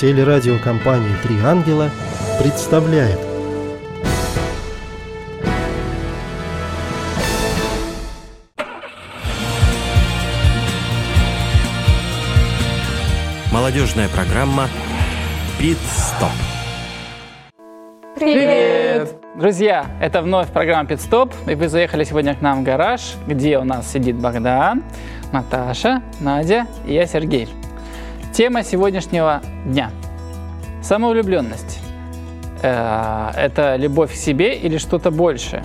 Телерадиокомпания «Три ангела» представляет. Молодежная программа «Пит-стоп». Привет! Друзья, это вновь программа «Пит-стоп», и вы заехали сегодня к нам в гараж, где у нас сидит Богдан, Наташа, Надя и я, Сергей. Тема сегодняшнего дня – самовлюбленность. Это любовь к себе или что-то большее?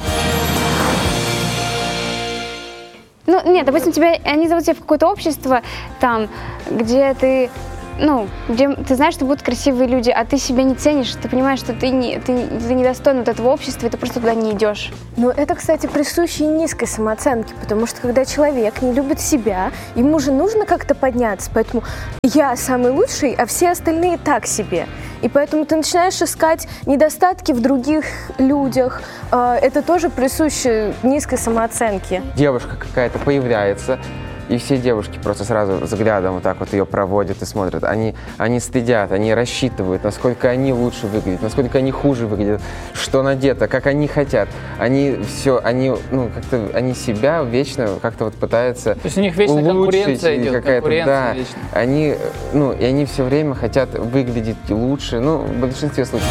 Ну, нет, допустим, они зовут тебя в какое-то общество, там, где ты, где ты знаешь, что будут красивые люди, а ты себя не ценишь, ты понимаешь, что ты недостоин вот этого общества, и ты просто туда не идешь. Ну, это, кстати, присуще и низкой самооценке, потому что когда человек не любит себя, ему же нужно как-то подняться, поэтому я самый лучший, а все остальные так себе. И поэтому ты начинаешь искать недостатки в других людях. Это тоже присуще низкой самооценке. Девушка какая-то появляется, и все девушки просто сразу взглядом вот так вот ее проводят и смотрят. Они стыдят, они рассчитывают, насколько они лучше выглядят, насколько они хуже выглядят, что надето, как они хотят. Они себя вечно как-то вот пытаются улучшить. То есть у них вечно конкуренция идет, да, вечно. Они все время хотят выглядеть лучше, в большинстве случаев.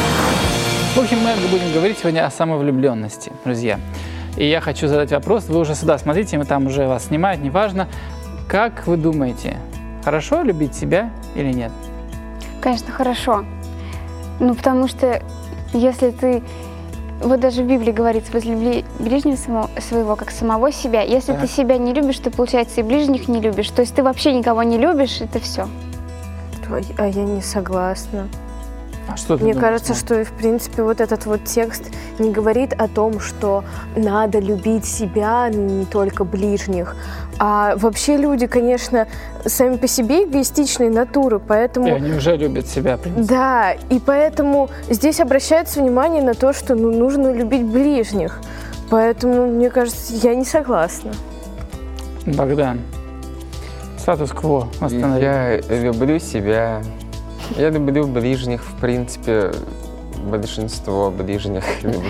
В общем, мы будем говорить сегодня о самовлюбленности, друзья. И я хочу задать вопрос, вы уже сюда смотрите, мы там уже вас снимают, неважно. Как вы думаете, хорошо любить себя или нет? Конечно, хорошо. Потому что если ты, вот даже в Библии говорится, возлюби ближнего своего, как самого себя. Если ты себя не любишь, то, получается, и ближних не любишь. То есть ты вообще никого не любишь, это все. А я не согласна. А что ты Мне думаешь? кажется, что, в принципе, вот этот вот текст не говорит о том, что надо любить себя, не только ближних. А вообще люди, конечно, сами по себе эгоистичные натуры, поэтому... И они уже любят себя, в принципе. Да, и поэтому здесь обращается внимание на то, что нужно любить ближних. Поэтому, мне кажется, я не согласна. Богдан, статус-кво восстановить. Я люблю себя. Я люблю ближних, в принципе, большинство ближних люблю.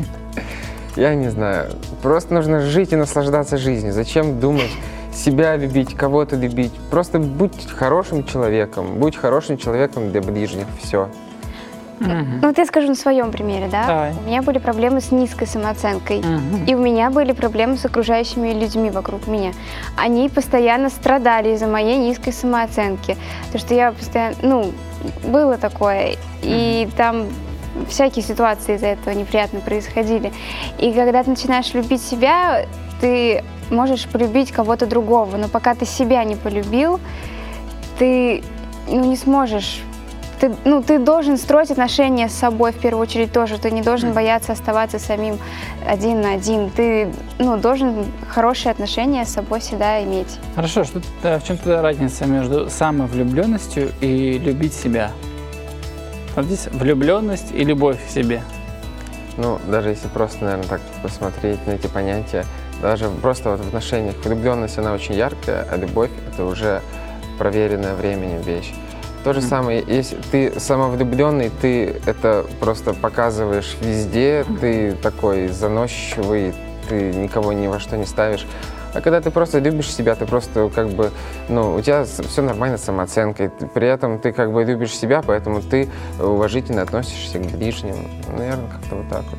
Я не знаю, просто нужно жить и наслаждаться жизнью. Зачем думать себя любить, кого-то любить? Просто будь хорошим человеком для ближних, все. Вот я скажу на своем примере, да? Давай. У меня были проблемы с низкой самооценкой, и у меня были проблемы с окружающими людьми вокруг меня. Они постоянно страдали из-за моей низкой самооценки, потому что я постоянно, было такое, и там всякие ситуации из-за этого неприятно происходили. И когда ты начинаешь любить себя, ты можешь полюбить кого-то другого, но пока ты себя не полюбил, ты не сможешь. Ты должен строить отношения с собой в первую очередь тоже. Ты не должен бояться оставаться самим один на один. Ты должен хорошие отношения с собой всегда иметь. Хорошо, в чем тогда разница между самовлюбленностью и любить себя? Вот здесь влюбленность и любовь к себе. Даже если просто, наверное, так посмотреть на эти понятия, даже просто вот в отношениях влюбленность, она очень яркая, а любовь – это уже проверенная временем вещь. То же самое, если ты самовлюбленный, ты это просто показываешь везде, ты такой заносчивый, ты никого ни во что не ставишь. А когда ты просто любишь себя, ты просто у тебя все нормально с самооценкой, при этом ты любишь себя, поэтому ты уважительно относишься к ближним. Наверное, как-то вот так вот.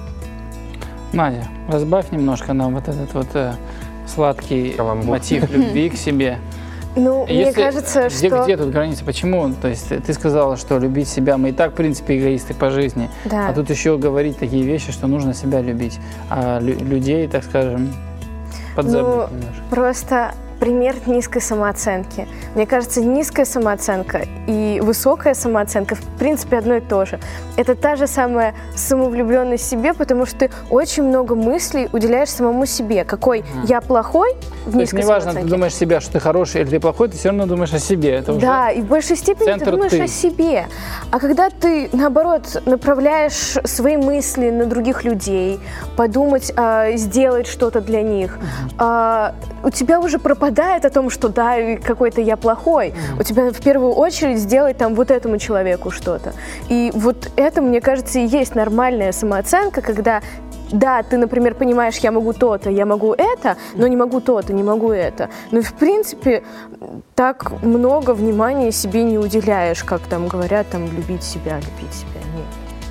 Надя, разбавь немножко нам вот этот сладкий каламбур. Мотив любви к себе. Мне кажется, что... Где тут граница? Почему? То есть ты сказала, что любить себя, мы и так, в принципе, эгоисты по жизни. Да. А тут еще говорить такие вещи, что нужно себя любить. А людей, так скажем, подзабыть немножко. Просто пример низкой самооценки. Мне кажется, низкая самооценка и высокая самооценка в принципе одно и то же. Это та же самая самовлюбленность в себе, потому что ты очень много мыслей уделяешь самому себе. Какой я плохой в низкой самооценке. То есть неважно, ты думаешь себя, что ты хороший или ты плохой, ты все равно думаешь о себе. Это да, и в большей степени ты думаешь о себе. А когда ты, наоборот, направляешь свои мысли на других людей, подумать, сделать что-то для них, у тебя уже пропадает обладает о том, что да, какой-то я плохой. У тебя в первую очередь сделать там вот этому человеку что-то. И вот это, мне кажется, и есть нормальная самооценка, когда да, ты, например, понимаешь, я могу то-то, я могу это, но не могу то-то, не могу это. Ну и, в принципе, так много внимания себе не уделяешь, как там говорят, там, любить себя. Нет.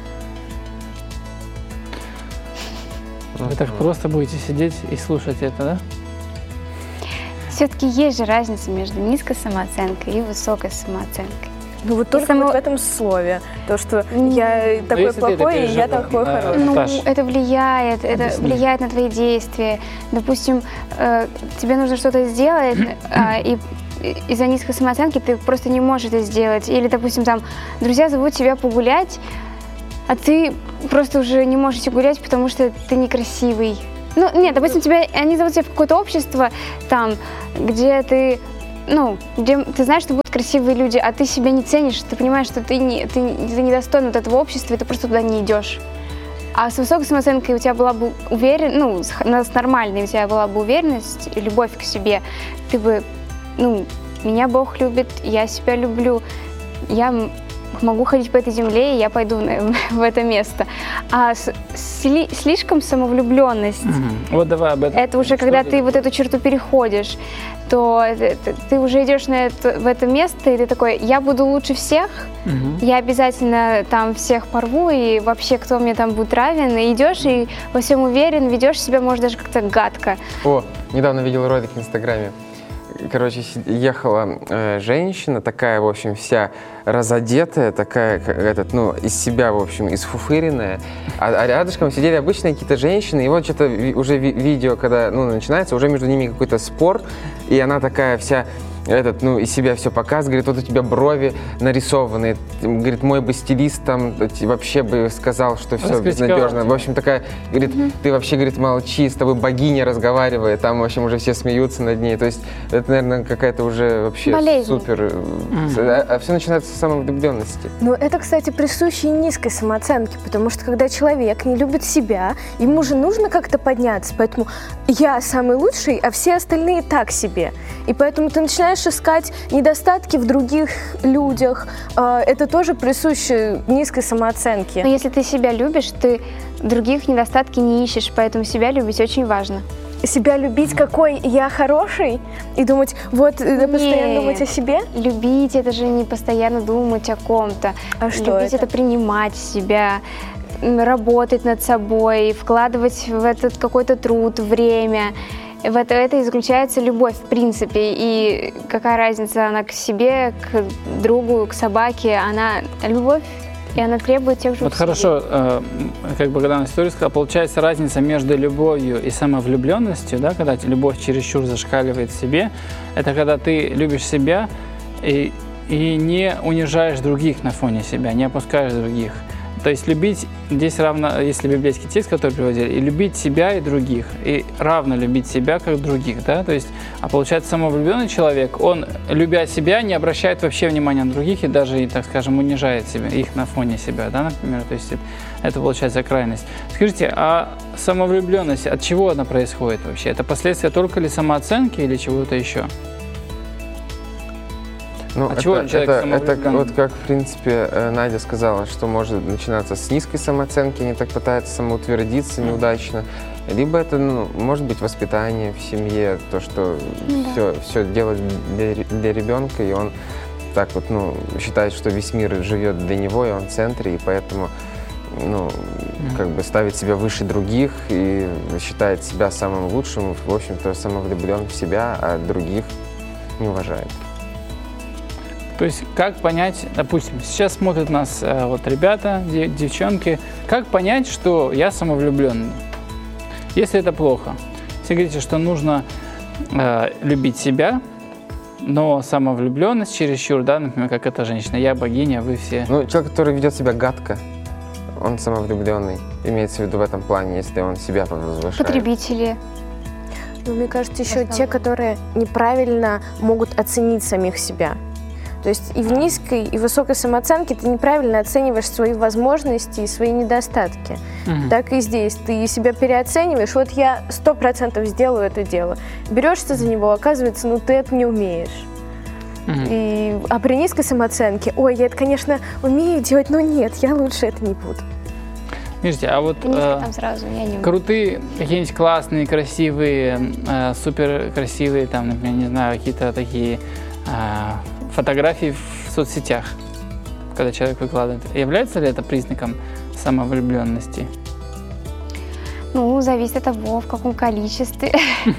Вы так просто будете сидеть и слушать это, да? Все-таки есть же разница между низкой самооценкой и высокой самооценкой. Ну вот только вот в этом слове, то, что я такой плохой, и я такой хороший. Ну, это влияет на твои действия. Допустим, тебе нужно что-то сделать, и из-за низкой самооценки ты просто не можешь это сделать. Или, допустим, там друзья зовут тебя погулять, а ты просто уже не можешь идти гулять, потому что ты некрасивый. Ну, нет, допустим, они зовут тебя в какое-то общество, там, где ты, где ты знаешь, что будут красивые люди, а ты себя не ценишь, ты понимаешь, что ты недостоин вот этого общества, и ты просто туда не идешь. А с высокой самооценкой у тебя была бы уверенность, с нормальной у тебя была бы уверенность и любовь к себе, ты бы, меня Бог любит, я себя люблю, я могу ходить по этой земле, и я пойду в это место. А слишком самовлюбленность, вот давай об этом. Это уже когда ты вот эту черту переходишь, то ты уже идешь в это место, и ты такой, я буду лучше всех, я обязательно там всех порву, и вообще кто мне там будет равен, и идешь, и во всем уверен, ведешь себя, может, даже как-то гадко. Недавно видел ролик в Инстаграме. Короче, ехала женщина, такая, в общем, вся разодетая, такая, из себя, в общем, изфуфыренная. А рядышком сидели обычные какие-то женщины, и вот что-то уже видео, когда, начинается, уже между ними какой-то спор, и она такая вся, из себя все показывает, говорит, вот у тебя брови нарисованные, говорит, мой бы стилист там вообще бы сказал, что все безнадежно. В общем, такая, говорит, ты вообще, говорит, молчи, с тобой богиня разговаривает, там, в общем, уже все смеются над ней. То есть это, наверное, какая-то уже вообще болезнь. Супер. А все начинается с самовлюбленности. Ну, это, кстати, присуще и низкой самооценке, потому что когда человек не любит себя, ему же нужно как-то подняться, поэтому я самый лучший, а все остальные так себе. И поэтому ты начинаешь искать недостатки в других людях. Это тоже присуще низкой самооценке. Но если ты себя любишь, ты других недостатки не ищешь, поэтому себя любить очень важно. Себя любить, какой я хороший, и думать, постоянно думать о себе? Любить — это же не постоянно думать о ком-то. А что любить — это принимать себя, работать над собой, вкладывать в этот какой-то труд, время. В это и заключается любовь, в принципе. И какая разница, она к себе, к другу, к собаке, она любовь, и она требует тех же Вот хорошо, как Богдан историю сказал, получается разница между любовью и самовлюбленностью, да, когда любовь чересчур зашкаливает в себе, это когда ты любишь себя и не унижаешь других на фоне себя, не опускаешь других. То есть любить, здесь равно, если библейский текст, который приводили, и любить себя и других, и равно любить себя, как других, да, то есть, получается, самовлюбленный человек, он, любя себя, не обращает вообще внимания на других и даже, так скажем, унижает себя, их на фоне себя, да, например, то есть, это получается крайность. Скажите, а самовлюбленность, от чего она происходит вообще? Это последствия только ли самооценки или чего-то еще? Это вот как, в принципе, Надя сказала, что может начинаться с низкой самооценки, они так пытаются самоутвердиться неудачно, либо это, может быть, воспитание в семье, то, что все делать для ребенка, и он так вот, считает, что весь мир живет для него, и он в центре, и поэтому, как бы ставит себя выше других и считает себя самым лучшим, в общем-то, самовлюблен в себя, а других не уважает. То есть, как понять, допустим, сейчас смотрят нас ребята, девчонки, как понять, что я самовлюбленный? Если это плохо. Все говорите, что нужно любить себя, но самовлюбленность чересчур, да, например, как эта женщина, я богиня, вы все. Человек, который ведет себя гадко, он самовлюбленный, имеется в виду в этом плане, если он себя возвышает. Потребители. Мне кажется, еще те, которые неправильно могут оценить самих себя. То есть и в низкой, и в высокой самооценке ты неправильно оцениваешь свои возможности и свои недостатки. Так и здесь. Ты себя переоцениваешь. Вот я 100% сделаю это дело. Берешься за него, оказывается, ну ты это не умеешь. А при низкой самооценке, ой, я это, конечно, умею делать, но нет, я лучше это не буду. Видите, а вот там сразу, я не крутые, какие-нибудь классные, красивые, супер красивые, там, например, не знаю, какие-то такие фотографии в соцсетях, когда человек выкладывает. Является ли это признаком самовлюбленности? Ну, зависит от того, в каком количестве.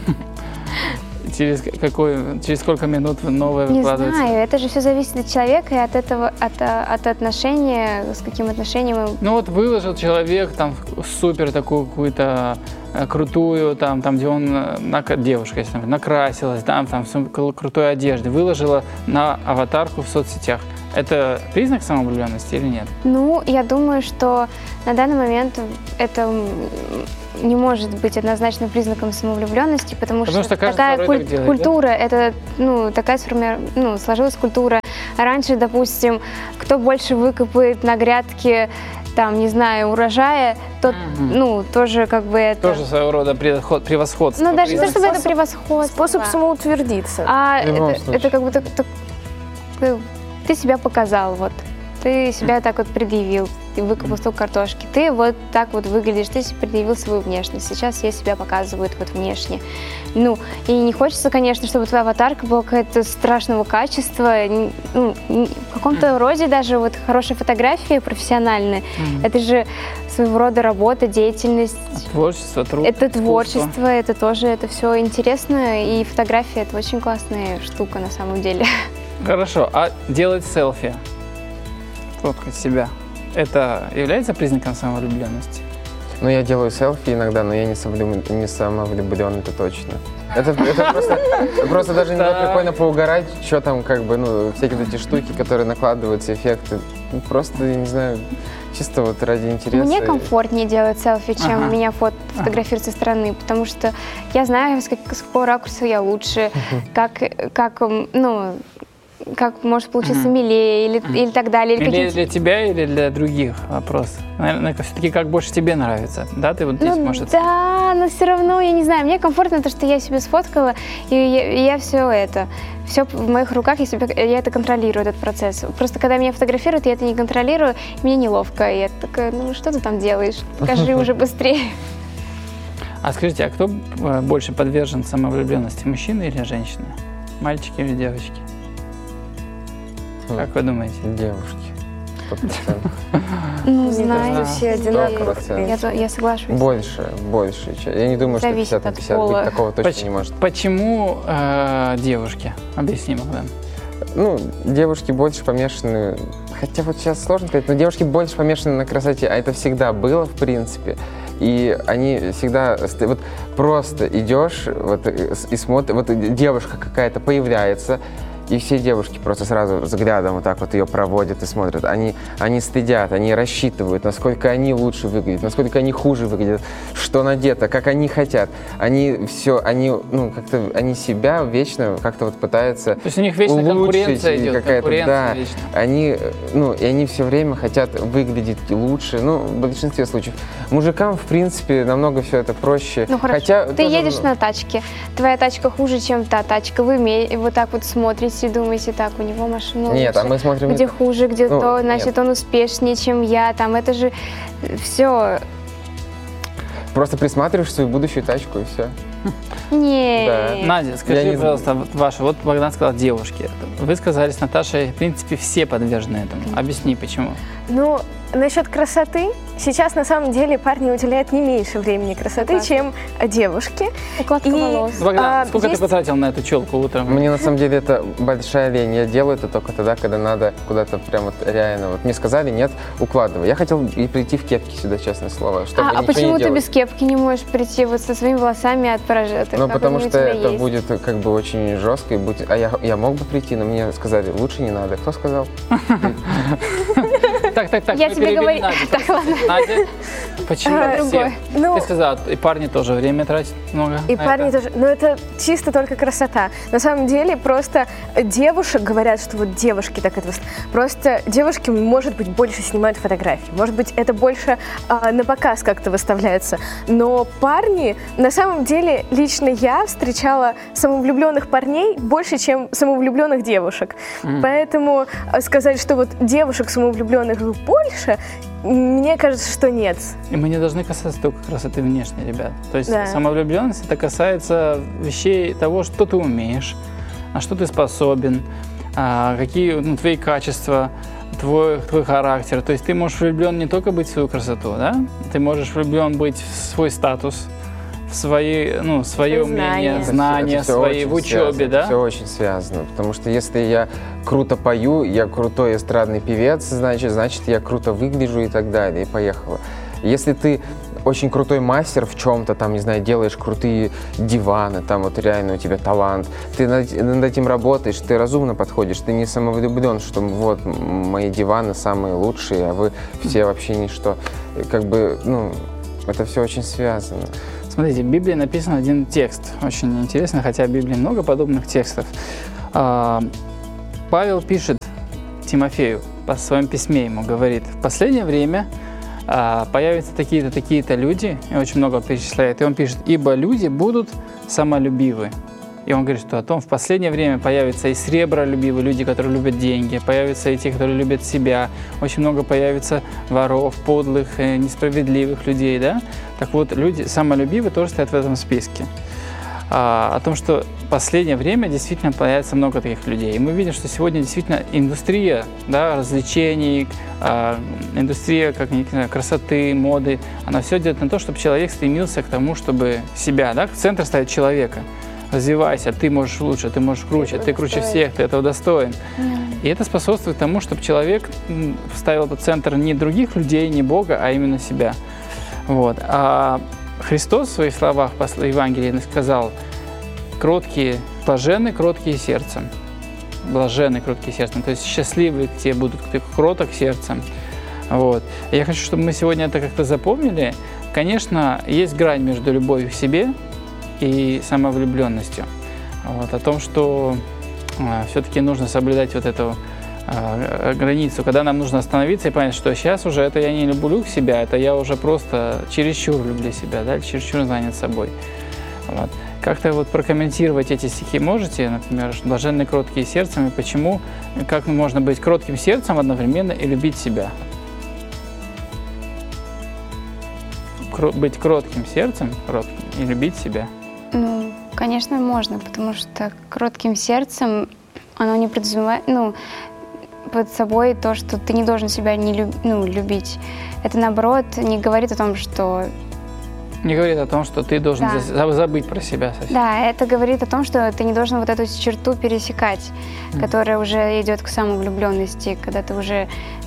Через сколько минут новое Не выкладывается? знаю, это же все зависит от человека и от этого, от отношения, с каким отношением. Ну вот выложил человек там супер такую какую-то крутую, там где он, девушка, если накрасилась, там крутой одежды, выложила на аватарку в соцсетях. Это признак самовлюбленности или нет? Ну, я думаю, что на данный момент это не может быть однозначно признаком самовлюбленности, потому что кажется, такая делает, культура, да? это такая сложилась культура. Раньше, допустим, кто больше выкопает на грядке, там, не знаю, урожая, тот, тоже как бы это... Тоже своего рода превосходство. Ну, даже не то, чтобы это превосходство. Способ самоутвердиться. Это как бы ты себя показал, вот. Ты себя так вот предъявил, ты выкопал столько картошки, ты вот так вот выглядишь, ты предъявил свою внешность, сейчас я себя показываю вот внешне. Ну, и не хочется, конечно, чтобы твоя аватарка была какая-то страшного качества, в каком-то роде даже вот хорошие фотографии профессиональные, это же своего рода работа, деятельность. Творчество, труд. Это творчество, это тоже, это все интересно, и фотография — это очень классная штука на самом деле. Хорошо, а делать селфи? Фоткать себя. Это является признаком самовлюбленности? Ну, я делаю селфи иногда, но я не самовлюблен, это точно. Это просто даже иногда прикольно поугарать, что там, всякие вот эти штуки, которые накладываются, эффекты. Просто, я не знаю, чисто вот ради интереса. Мне комфортнее делать селфи, чем меня фотографировать со стороны, потому что я знаю, с какого ракурса я лучше, как может получиться милее или так далее. Милее для тебя или для других? Вопрос. Наверное, все-таки как больше тебе нравится, да? Ты вот здесь можешь... Да, но все равно, я не знаю, мне комфортно то, что я себе сфоткала, и я все в моих руках, я это контролирую, этот процесс. Просто когда меня фотографируют, я это не контролирую, мне неловко. Я такая, что ты там делаешь? Покажи уже быстрее. А скажите, а кто больше подвержен самовлюбленности, мужчины или женщины? Мальчики или девочки? Как вы думаете? Девушки. 100%. Знаю. Все одинаково. Я соглашусь. Больше. Я не думаю, что 50 на 50 быть, такого точно не может. Почему девушки? Объясни, Богдан. Девушки больше помешаны, хотя вот сейчас сложно сказать, но девушки больше помешаны на красоте, а это всегда было, в принципе. И они всегда, вот просто идешь и смотришь, вот девушка какая-то появляется, и все девушки просто сразу взглядом вот так вот ее проводят и смотрят. Они стыдят, они рассчитывают, насколько они лучше выглядят, насколько они хуже выглядят, что надето, как они хотят. Они себя вечно как-то вот пытаются улучшить. То есть у них вечно конкуренция идет, да. Вечно. И они все время хотят выглядеть лучше, в большинстве случаев. Мужикам, в принципе, намного все это проще. Хотя ты едешь на тачке, твоя тачка хуже, чем та тачка, вы вот так вот смотрите, думаете, так, у него машина лучше. Нет, а мы смотрим... Где хуже, где то, значит, он успешнее, чем я. Там это же все... Просто присматриваешь в свою будущую тачку и все. Нет. Да. Надя, скажи, пожалуйста, ваша, вот Богдан сказал девушки. Вы сказали с Наташей, в принципе, все подвержены этому. Объясни, почему. Насчет красоты, сейчас на самом деле парни уделяют не меньше времени красоты, чем девушки. Укладка волос. Богдан, сколько ты потратил на эту челку утром? Мне на самом деле это большая лень. Я делаю это только тогда, когда надо куда-то прям вот реально. Вот мне сказали, нет, укладывай. Я хотел и прийти в кепке сюда, честное слово, чтобы ничего почему не ты делать. без кепки не можешь прийти вот со своими волосами от поражения? Потому что это будет как бы очень жестко. А я мог бы прийти, но мне сказали, лучше не надо. Кто сказал? Так, Я тебе говорю. Так, ладно. Надя, почему другое. все? Ты сказала, и парни тоже время тратят много. И парни тоже. Но это чисто только красота. На самом деле просто девушек говорят, что вот девушки так это... Просто девушки, может быть, больше снимают фотографии. Может быть, это больше на показ как-то выставляется. Но парни, на самом деле, лично я встречала самовлюбленных парней больше, чем самовлюбленных девушек. Поэтому сказать, что вот девушек самовлюбленных больше, мне кажется, что нет. И мы не должны касаться только красоты внешней, ребят. То есть самовлюбленность, это касается вещей того, что ты умеешь, на что ты способен, какие твои качества, твой характер. То есть ты можешь влюблен не только быть в свою красоту, да? Ты можешь влюблен быть в свой статус, в свое умение, знания свои в учебе, да? Все очень связано, потому что если я круто пою, я крутой эстрадный певец, значит я круто выгляжу и так далее, и поехало. Если ты очень крутой мастер в чем-то, там, не знаю, делаешь крутые диваны, там вот реально у тебя талант, ты над этим работаешь, ты разумно подходишь, ты не самовлюблен, что вот мои диваны самые лучшие, а вы все вообще ничто. Как бы, это все очень связано. Смотрите, в Библии написан один текст, очень интересный, хотя в Библии много подобных текстов. Павел пишет Тимофею по своем письме, ему говорит: в последнее время появятся такие-то люди, и очень много перечисляет, и он пишет: ибо люди будут самолюбивы. И он говорит, что в последнее время появятся и сребролюбивые люди, которые любят деньги, появятся и те, которые любят себя, очень много появится воров, подлых, несправедливых людей, да? Так вот, люди самолюбивые тоже стоят в этом списке. О том, что в последнее время действительно появится много таких людей. И мы видим, что сегодня действительно индустрия, да, развлечений, индустрия красоты, моды, она все идет на то, чтобы человек стремился к тому, чтобы себя, да, в центр ставить человека. Развивайся, ты можешь лучше, ты можешь круче, ты круче всех, ты этого достоин. И это способствует тому, чтобы человек ставил в центр не других людей, не Бога, а именно себя. Вот. А Христос в своих словах в Евангелии сказал: блаженны кроткие сердцем. Блаженны кроткие сердцем. То есть счастливы те будут, кто кроток сердцем. Вот. И я хочу, чтобы мы сегодня это как-то запомнили. Конечно, есть грань между любовью к себе и самовлюбленностью. Вот. О том, что все-таки нужно соблюдать вот эту границу, когда нам нужно остановиться и понять, что сейчас уже это я не люблю себя, это я уже просто чересчур люблю себя, да, чересчур занят собой. Вот. Как-то вот прокомментировать эти стихи можете, например, блаженны кроткие сердцем, и почему, как можно быть кротким сердцем одновременно и любить себя? Быть кротким сердцем и любить себя? Конечно, можно, потому что кротким сердцем оно не подразумевает, под собой то, что ты не должен себя любить. Это, наоборот, не говорит о том, что... Не говорит о том, что ты должен забыть про себя совсем. Да, это говорит о том, что ты не должен вот эту черту пересекать, которая уже идет к самовлюбленности, когда ты уже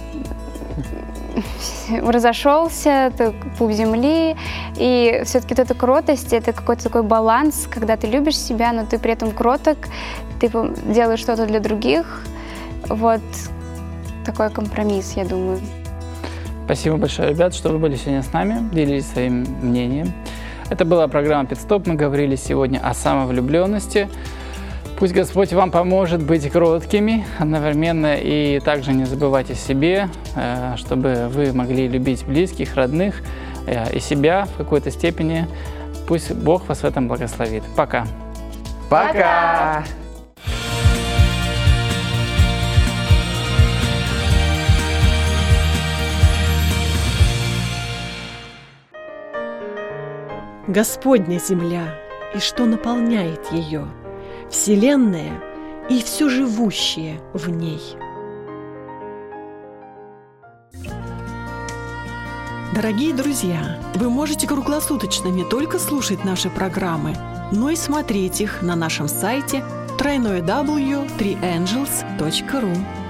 разошелся, ты пуп земли, и все-таки эта кротость, это какой-то такой баланс, когда ты любишь себя, но ты при этом кроток, ты делаешь что-то для других. Вот такой компромисс, я думаю. Спасибо большое, ребят, что вы были сегодня с нами, делились своим мнением. Это была программа «Пит-стоп». Мы говорили сегодня о самовлюбленности. Пусть Господь вам поможет быть кроткими одновременно, и также не забывайте о себе, чтобы вы могли любить близких, родных и себя в какой-то степени. Пусть Бог вас в этом благословит. Пока! Пока! Господня земля, и что наполняет ее, вселенная и все живущее в ней. Дорогие друзья, вы можете круглосуточно не только слушать наши программы, но и смотреть их на нашем сайте www.3angels.ru.